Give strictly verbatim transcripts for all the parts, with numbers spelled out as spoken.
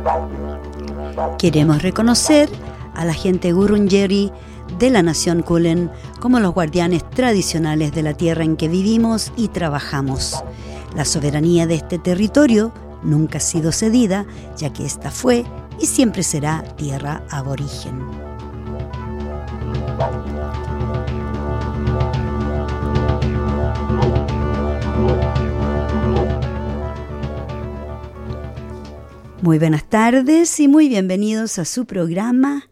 Queremos reconocer a la gente Gurungeri de la nación Kulin como los guardianes tradicionales de la tierra en que vivimos y trabajamos. La soberanía de este territorio nunca ha sido cedida, ya que esta fue y siempre será tierra aborigen. Muy buenas tardes y muy bienvenidos a su programa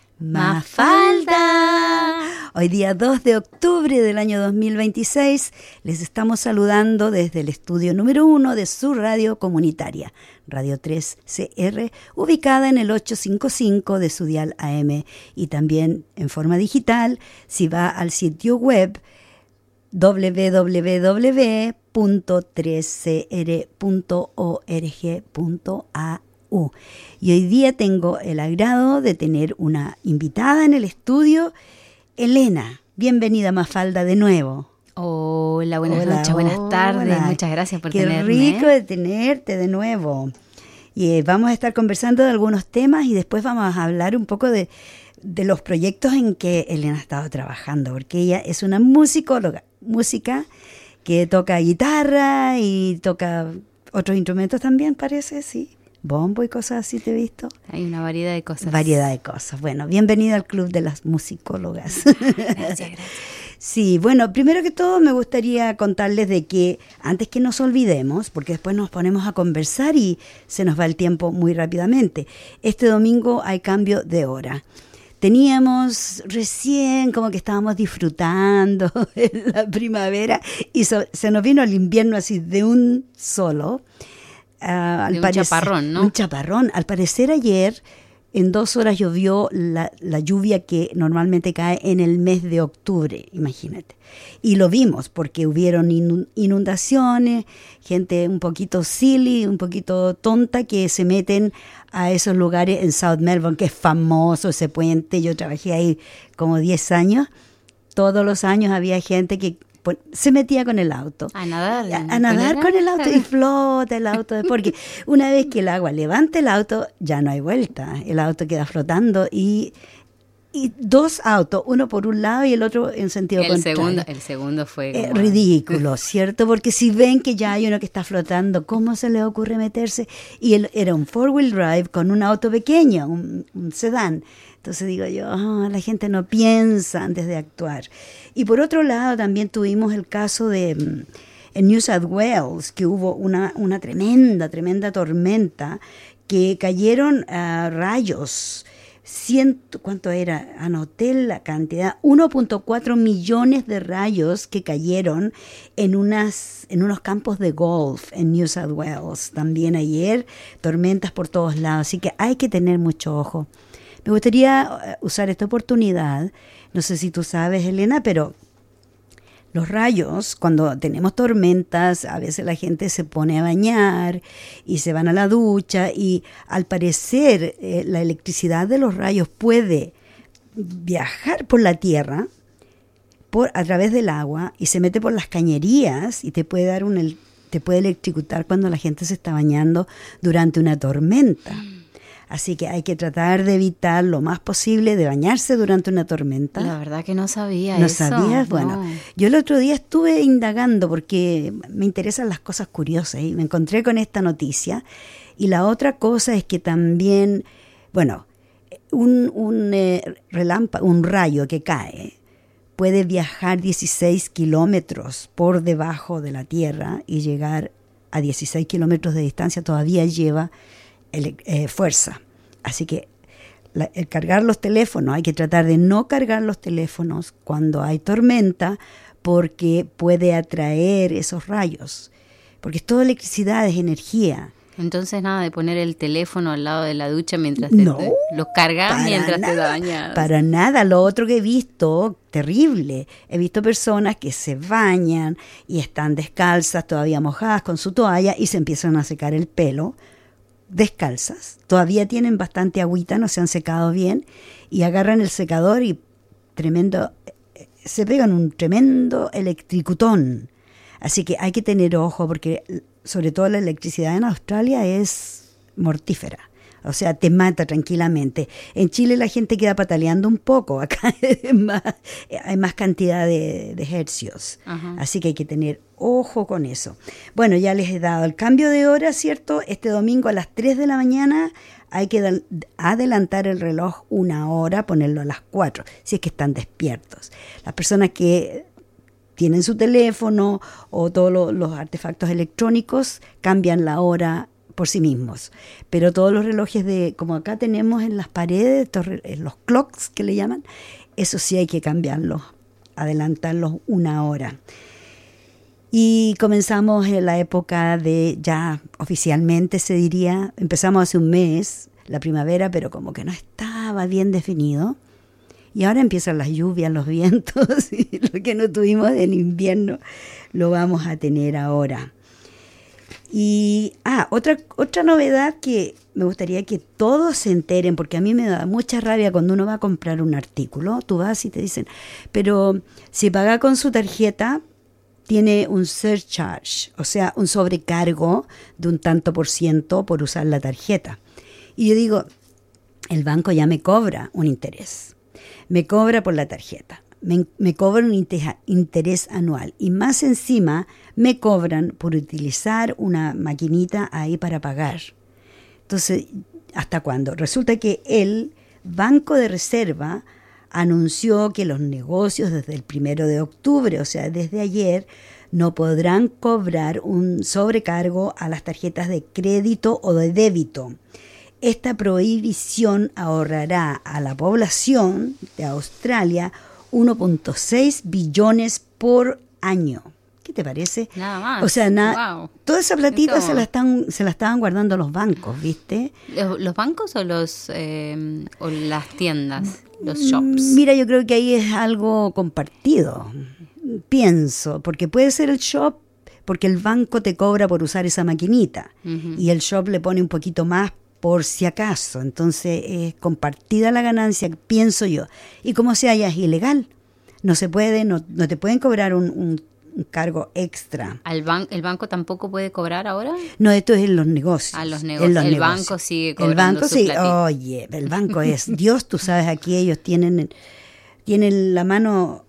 Mafalda. Hoy día dos de octubre del año dos mil veintiséis les estamos saludando desde el estudio número uno de su radio comunitaria, Radio tres C R, ubicada en el ochocientos cincuenta y cinco de su dial A M y también en forma digital si va al sitio web doble u doble u doble u punto tres c r punto org punto a u. Y hoy día tengo el agrado de tener una invitada en el estudio, Elena. Bienvenida, Mafalda, de nuevo. Hola, buenas Hola, noches, buenas tardes. hola. Muchas gracias por Qué tenerme. Qué rico de tenerte de nuevo. Y eh, vamos a estar conversando de algunos temas y después vamos a hablar un poco de, de los proyectos en que Elena ha estado trabajando, porque ella es una musicóloga, música que toca guitarra y toca otros instrumentos también, parece, sí. Bombo y cosas así, ¿te he visto? Hay una variedad de cosas. Variedad de cosas. Bueno, bienvenida al Club de las Musicólogas. Gracias, gracias. Sí, bueno, primero que todo me gustaría contarles de que antes que nos olvidemos, porque después nos ponemos a conversar y se nos va el tiempo muy rápidamente, este domingo hay cambio de hora. Teníamos recién como que estábamos disfrutando la primavera y so, se nos vino el invierno así de un solo. Uh, al de un parecer, chaparrón, ¿no? Un chaparrón. Al parecer ayer en dos horas llovió la, la lluvia que normalmente cae en el mes de octubre, imagínate. Y lo vimos porque hubieron inundaciones, gente un poquito silly, un poquito tonta que se meten a esos lugares en South Melbourne, que es famoso ese puente. Yo trabajé ahí como diez años. Todos los años había gente que se metía con el auto. A nadar. A, a nadar con el auto y flota el auto. Porque una vez que el agua levanta el auto, ya no hay vuelta. El auto queda flotando y, y dos autos, uno por un lado y el otro en sentido el contrario. Segundo, el segundo fue... Eh, como... ridículo, ¿cierto? Porque si ven que ya hay uno que está flotando, ¿cómo se le ocurre meterse? Y él era un four-wheel drive con un auto pequeño, un, un sedán. Entonces digo yo, oh, la gente no piensa antes de actuar. Y por otro lado también tuvimos el caso de en New South Wales, que hubo una, una tremenda, tremenda tormenta, que cayeron uh, rayos. Ciento, ¿cuánto era? Anoté la cantidad, uno punto cuatro millones de rayos que cayeron en, unas, en unos campos de golf en New South Wales. También ayer, tormentas por todos lados, así que hay que tener mucho ojo. Me gustaría usar esta oportunidad, no sé si tú sabes, Elena, pero los rayos, cuando tenemos tormentas, a veces la gente se pone a bañar y se van a la ducha y al parecer eh, la electricidad de los rayos puede viajar por la tierra por, a través del agua y se mete por las cañerías y te puede dar un, te puede electrocutar cuando la gente se está bañando durante una tormenta. Así que hay que tratar de evitar lo más posible de bañarse durante una tormenta. La verdad que no sabía ¿No eso. sabías? Bueno, no. Yo el otro día estuve indagando porque me interesan las cosas curiosas y me encontré con esta noticia. Y la otra cosa es que también, bueno, un, un, eh, relámpago, un rayo que cae puede viajar dieciséis kilómetros por debajo de la tierra y llegar a dieciséis kilómetros de distancia todavía lleva el, eh, fuerza. Así que la, el cargar los teléfonos, hay que tratar de no cargar los teléfonos cuando hay tormenta porque puede atraer esos rayos. Porque es toda electricidad, es energía. Entonces nada de poner el teléfono al lado de la ducha mientras no, te, te los cargas mientras nada, te bañas. Para nada. Lo otro que he visto, terrible, he visto personas que se bañan y están descalzas, todavía mojadas con su toalla y se empiezan a secar el pelo descalzas. Todavía tienen bastante agüita, no se han secado bien y agarran el secador y tremendo, se pegan un tremendo electricutón. Así que hay que tener ojo porque sobre todo la electricidad en Australia es mortífera. O sea, te mata tranquilamente. En Chile la gente queda pataleando un poco. Acá es más, hay más cantidad de, de hercios. Ajá. Así que hay que tener ojo con eso. Bueno, ya les he dado el cambio de hora, ¿cierto? Este domingo a las tres de la mañana hay que adelantar el reloj una hora, ponerlo a las cuatro, si es que están despiertos. Las personas que tienen su teléfono o todos lo, los artefactos electrónicos cambian la hora por sí mismos, pero todos los relojes de, como acá tenemos en las paredes, estos, los clocks que le llaman, eso sí hay que cambiarlos, adelantarlos una hora. Y comenzamos en la época de, ya oficialmente se diría, empezamos hace un mes, la primavera, pero como que no estaba bien definido. Y ahora empiezan las lluvias, los vientos, y lo que no tuvimos en invierno lo vamos a tener ahora. Y, ah, otra, otra novedad que me gustaría que todos se enteren, porque a mí me da mucha rabia cuando uno va a comprar un artículo, tú vas y te dicen, pero si paga con su tarjeta, tiene un surcharge, o sea, un sobrecargo de un tanto por ciento por usar la tarjeta. Y yo digo, el banco ya me cobra un interés, me cobra por la tarjeta. Me, me cobran un interés anual y más encima me cobran por utilizar una maquinita ahí para pagar. Entonces, ¿hasta cuándo? Resulta que el Banco de Reserva anunció que los negocios desde el primero de octubre, o sea, desde ayer, no podrán cobrar un sobrecargo a las tarjetas de crédito o de débito. Esta prohibición ahorrará a la población de Australia uno punto seis billones por año. ¿Qué te parece? Nada más. O sea, na- wow. toda esa platita se la están se la estaban guardando los bancos, ¿viste? ¿Los, los bancos o los eh, o las tiendas, los shops? Mira, yo creo que ahí es algo compartido. Pienso, porque puede ser el shop, porque el banco te cobra por usar esa maquinita uh-huh. y el shop le pone un poquito más por si acaso, entonces es compartida la ganancia, pienso yo. Y como sea, ya es ilegal, no se puede, no, no te pueden cobrar un, un, un cargo extra. ¿Al ban- ¿El banco tampoco puede cobrar ahora? No, esto es en los negocios. Ah, los negocios. En los el negocios. banco sigue cobrando El banco su sí, platito. Oye, el banco es Dios, tú sabes, aquí ellos tienen, tienen la mano,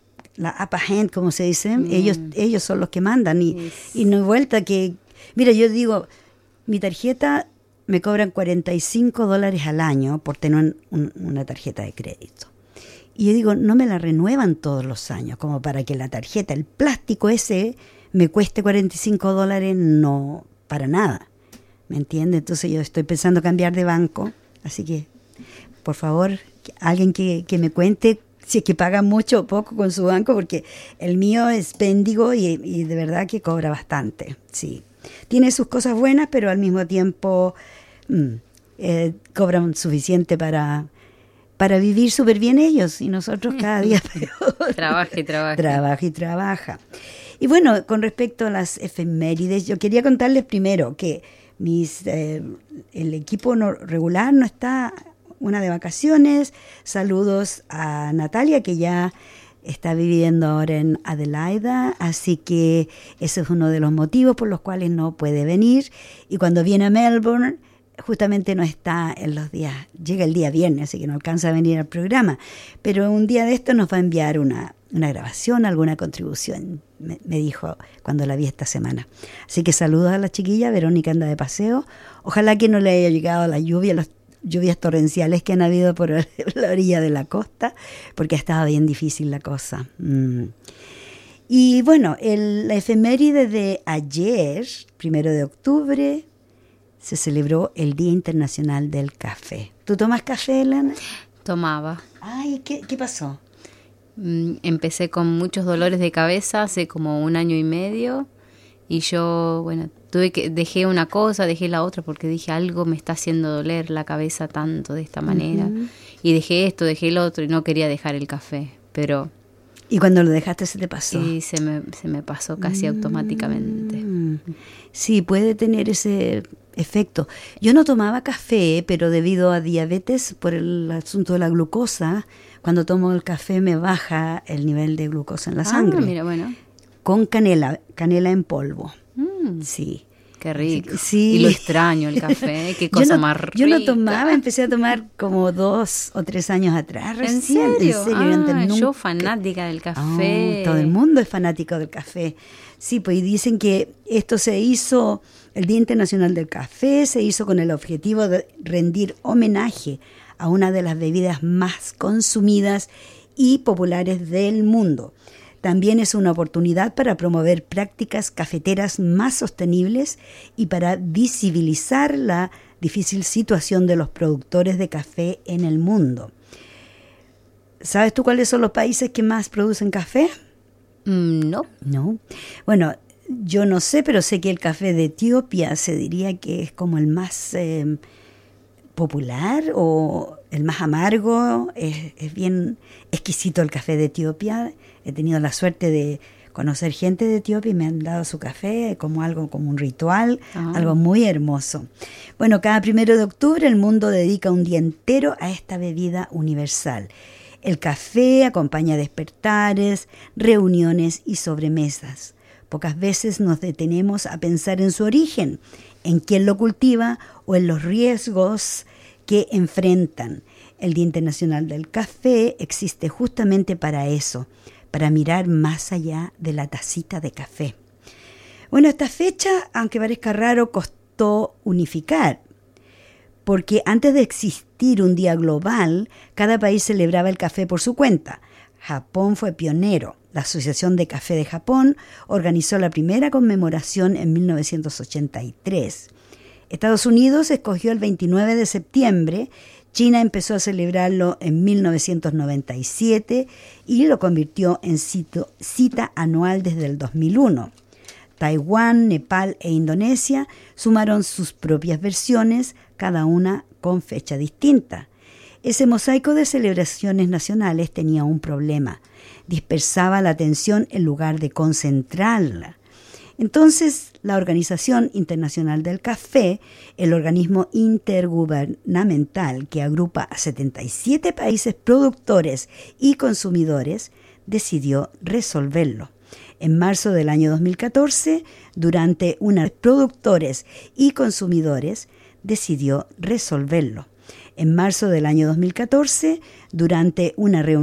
la upper hand, como se dice, mm. ellos, ellos son los que mandan y, yes. y no hay vuelta que, mira, yo digo, mi tarjeta me cobran cuarenta y cinco dólares al año por tener un, una tarjeta de crédito. Y yo digo, no me la renuevan todos los años, como para que la tarjeta, el plástico ese, me cueste cuarenta y cinco dólares, no, para nada. ¿Me entiendes? Entonces yo estoy pensando cambiar de banco, así que, por favor, alguien que, que me cuente si es que paga mucho o poco con su banco, porque el mío es péndigo y, y de verdad que cobra bastante, sí. Tiene sus cosas buenas, pero al mismo tiempo mmm, eh, cobran suficiente para, para vivir súper bien ellos y nosotros cada día peor. Trabaja y trabaja. Trabaja y trabaja. Y bueno, con respecto a las efemérides, yo quería contarles primero que mis eh, el equipo no, regular no está, una de vacaciones. Saludos a Natalia, que ya está viviendo ahora en Adelaida, así que ese es uno de los motivos por los cuales no puede venir. Y cuando viene a Melbourne, justamente no está en los días, llega el día viernes, así que no alcanza a venir al programa. Pero un día de esto nos va a enviar una, una grabación, alguna contribución, me, me dijo cuando la vi esta semana. Así que saludos a la chiquilla, Verónica anda de paseo. Ojalá que no le haya llegado la lluvia, los lluvias torrenciales que han habido por la orilla de la costa, porque ha estado bien difícil la cosa. Mm. Y bueno, el, la efeméride de ayer, primero de octubre, se celebró el Día Internacional del Café. ¿Tú tomas café, Elena? Tomaba. Ay, ¿qué, qué pasó? Mm, empecé con muchos dolores de cabeza hace como un año y medio y yo, bueno, tuve que dejé una cosa, dejé la otra porque dije algo me está haciendo doler la cabeza tanto de esta manera. Uh-huh. Y dejé esto, dejé el otro y no quería dejar el café, pero... ¿Y cuando lo dejaste se te pasó? Sí, se me, se me pasó casi mm. automáticamente. Sí, puede tener ese efecto. Yo no tomaba café, pero debido a diabetes, por el asunto de la glucosa, cuando tomo el café me baja el nivel de glucosa en la ah, sangre. Mira, bueno. Con canela, canela en polvo. Mm. Sí. Qué rico. Sí. Y lo extraño el café, qué cosa yo no, más rica. Yo no tomaba, empecé a tomar como dos o tres años atrás recién. ¿En serio? En serio, Ah, antes nunca. Yo fanática del café. Oh, todo el mundo es fanático del café. Sí, pues y dicen que esto se hizo, el Día Internacional del Café se hizo con el objetivo de rendir homenaje a una de las bebidas más consumidas y populares del mundo. También es una oportunidad para promover prácticas cafeteras más sostenibles y para visibilizar la difícil situación de los productores de café en el mundo. ¿Sabes tú cuáles son los países que más producen café? Mm, no. No. Bueno, yo no sé, pero sé que el café de Etiopía se diría que es como el más eh, popular o el más amargo. Es, es bien exquisito el café de Etiopía. He tenido la suerte de conocer gente de Etiopía y me han dado su café como algo, como un ritual, ah. algo muy hermoso. Bueno, cada primero de octubre el mundo dedica un día entero a esta bebida universal. El café acompaña despertares, reuniones y sobremesas. Pocas veces nos detenemos a pensar en su origen, en quién lo cultiva o en los riesgos que enfrentan. El Día Internacional del Café existe justamente para eso, para mirar más allá de la tacita de café. Bueno, esta fecha, aunque parezca raro, costó unificar, porque antes de existir un día global, cada país celebraba el café por su cuenta. Japón fue pionero. La Asociación de Café de Japón organizó la primera conmemoración en mil novecientos ochenta y tres. Estados Unidos escogió el veintinueve de septiembre, China empezó a celebrarlo en mil novecientos noventa y siete y lo convirtió en cito, cita anual desde el dos mil uno. Taiwán, Nepal e Indonesia sumaron sus propias versiones, cada una con fecha distinta. Ese mosaico de celebraciones nacionales tenía un problema: dispersaba la atención en lugar de concentrarla. Entonces, la Organización Internacional del Café, el organismo intergubernamental que agrupa a setenta y siete países productores y consumidores, decidió resolverlo. En marzo del año dos mil catorce, durante una productores y consumidores, decidió resolverlo. En marzo del año dos mil catorce, durante una reunión